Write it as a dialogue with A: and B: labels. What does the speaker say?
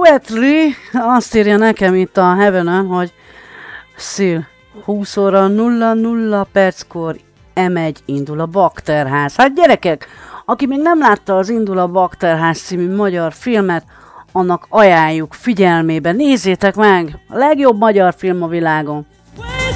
A: Poetry azt írja nekem itt a Heaven-ön, hogy Szil, 20 óra 00 perckor M1 indul a Bakterház. Hát gyerekek, aki még nem látta az Indul a Bakterház című magyar filmet, annak ajánljuk figyelmébe. Nézzétek meg! A legjobb magyar film a világon.